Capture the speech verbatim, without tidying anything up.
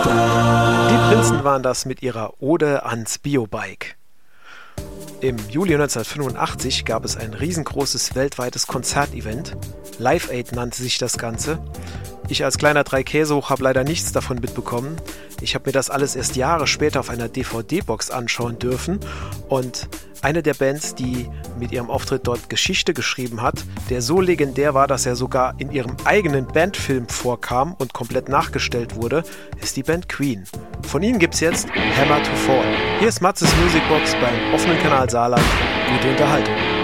Die Prinzen waren das mit ihrer Ode ans Biobike. Im Juli neunzehnhundertfünfundachtzig gab es ein riesengroßes weltweites Konzertevent. Live Aid nannte sich das Ganze. Ich als kleiner Drei-Käsehoch habe leider nichts davon mitbekommen. Ich habe mir das alles erst Jahre später auf einer D V D-Box anschauen dürfen. Und eine der Bands, die mit ihrem Auftritt dort Geschichte geschrieben hat, der so legendär war, dass er sogar in ihrem eigenen Bandfilm vorkam und komplett nachgestellt wurde, ist die Band Queen. Von ihnen gibt's jetzt Hammer to Fall. Hier ist Matzes Musicbox beim offenen Kanal Saarland. Gute Unterhaltung.